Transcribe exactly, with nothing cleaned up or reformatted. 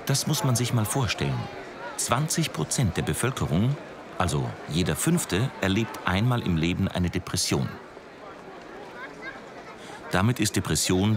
Das muss man sich mal vorstellen. zwanzig Prozent der Bevölkerung, also jeder Fünfte, erlebt einmal im Leben eine Depression. Damit ist Depression